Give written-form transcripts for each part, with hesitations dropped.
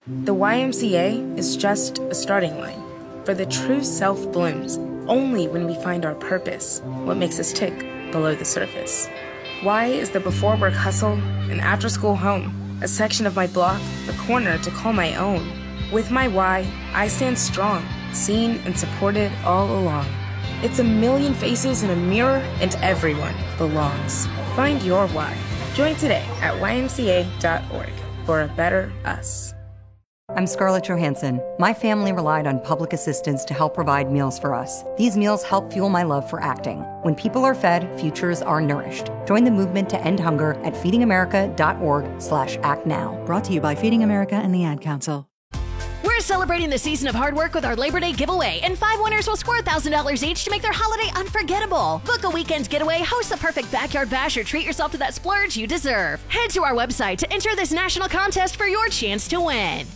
The YMCA is just a starting line, for the true self blooms only when we find our purpose, what makes us tick below the surface. Y is the before work hustle, an after school home, a section of my block, a corner to call my own. With my Y, I stand strong, seen and supported all along. It's a million faces in a mirror, and everyone belongs. Find your why. Join today at ymca.org for a better us. I'm Scarlett Johansson. My family relied on public assistance to help provide meals for us. These meals help fuel my love for acting. When people are fed, futures are nourished. Join the movement to end hunger at feedingamerica.org/actnow. Brought to you by Feeding America and the Ad Council. We're celebrating the season of hard work with our Labor Day giveaway, and 5 winners will score $1,000 each to make their holiday unforgettable. Book a weekend getaway, host the perfect backyard bash, or treat yourself to that splurge you deserve. Head to our website to enter this national contest for your chance to win.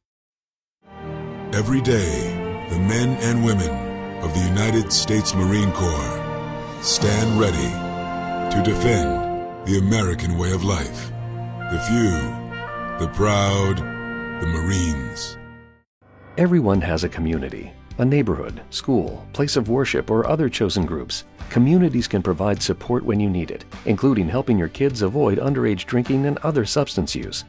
Every day, the men and women of the United States Marine Corps stand ready to defend the American way of life. The few, the proud, the Marines. Everyone has a community, a neighborhood, school, place of worship, or other chosen groups. Communities can provide support when you need it, including helping your kids avoid underage drinking and other substance use.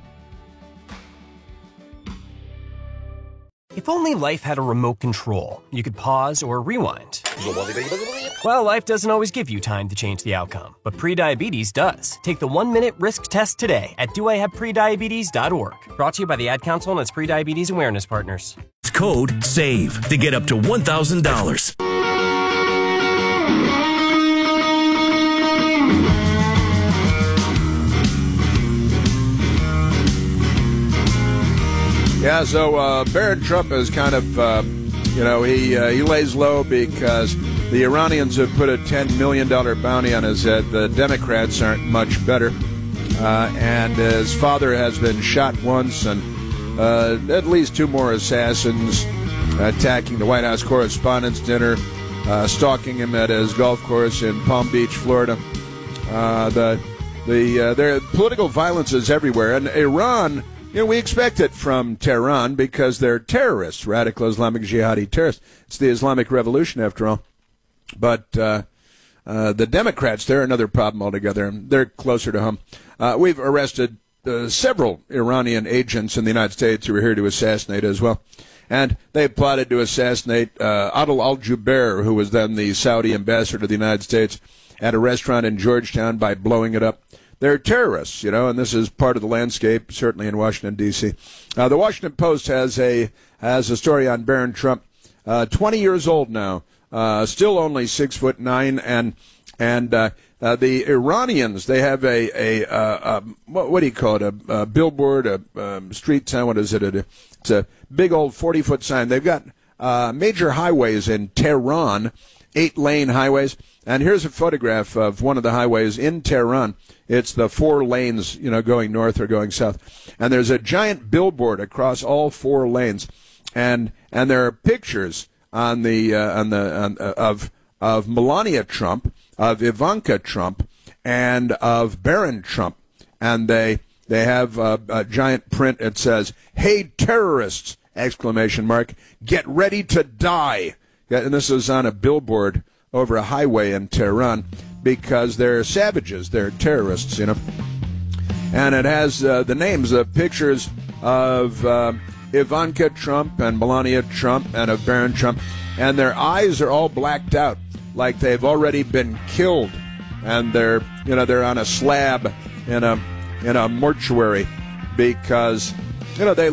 If only life had a remote control, you could pause or rewind. Well, life doesn't always give you time to change the outcome, but prediabetes does. Take the 1-minute risk test today at doihaveprediabetes.org. Brought to you by the Ad Council and its prediabetes awareness partners. Code SAVE to get up to $1,000. Yeah, so Barron Trump is kind of, he lays low because the Iranians have put a $10 million bounty on his head. The Democrats aren't much better. And his father has been shot once, and at least 2 more assassins attacking the White House Correspondents' Dinner, stalking him at his golf course in Palm Beach, Florida. There political violence is everywhere, and Iran. We expect it from Tehran because they're terrorists, radical Islamic jihadi terrorists. It's the Islamic Revolution, after all. But the Democrats, they're another problem altogether. They're closer to home. We've arrested several Iranian agents in the United States who were here to assassinate as well. And they plotted to assassinate Adel al-Jubeir, who was then the Saudi ambassador to the United States, at a restaurant in Georgetown by blowing it up. They're terrorists, and this is part of the landscape, certainly in Washington, D.C. The Washington Post has a story on Barron Trump, 20 years old now, still only 6'9", and the Iranians, they have what do you call it, a billboard, a street sign, what is it? It's a big old 40-foot sign. They've got major highways in Tehran, 8-lane highways. And here's a photograph of one of the highways in Tehran. It's the 4 lanes, going north or going south. And there's a giant billboard across all 4 lanes. And there are pictures of Melania Trump, of Ivanka Trump, and of Barron Trump. And they have a giant print. It says, "Hey, terrorists!" ! Get ready to die. And this is on a billboard over a highway in Tehran because they're savages, they're terrorists, And it has the names, the pictures of Ivanka Trump and Melania Trump and of Barron Trump, and their eyes are all blacked out like they've already been killed, and they're on a slab in a mortuary because they